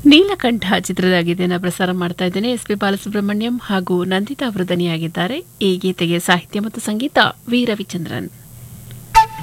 ನೀಲಕಂಠ ಚಿತ್ರದ ಗೀತೆಯನ್ನು ಪ್ರಸಾರ ಮಾಡ್ತಾ ಇದ್ದೇನೆ. ಎಸ್.ಪಿ. ಬಾಲಸುಬ್ರಹ್ಮಣ್ಯಂ ಹಾಗೂ ನಂದಿತಾ ಅವರು ದನಿಯಾಗಿದ್ದಾರೆ. ಈ ಗೀತೆಗೆ ಸಾಹಿತ್ಯ ಮತ್ತು ಸಂಗೀತ ವಿ ರವಿಚಂದ್ರನ್.